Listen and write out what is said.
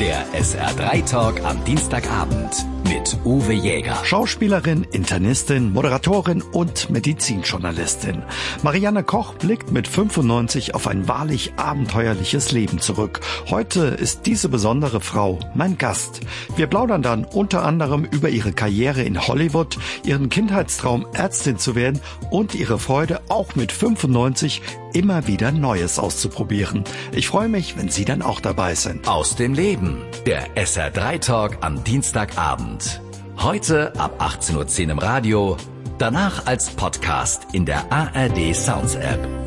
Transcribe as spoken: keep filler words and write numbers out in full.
Der S R drei Talk am Dienstagabend mit Uwe Jäger. Schauspielerin, Internistin, Moderatorin und Medizinjournalistin. Marianne Koch blickt mit fünfundneunzig auf ein wahrlich abenteuerliches Leben zurück. Heute ist diese besondere Frau mein Gast. Wir plaudern dann unter anderem über ihre Karriere in Hollywood, ihren Kindheitstraum Ärztin zu werden und ihre Freude, auch mit fünfundneunzig immer wieder Neues auszuprobieren. Ich freue mich, wenn Sie dann auch dabei sind. Aus dem Leben. Der S R drei Talk am Dienstagabend. Heute ab achtzehn Uhr zehn im Radio, danach als Podcast in der A R D Sounds App.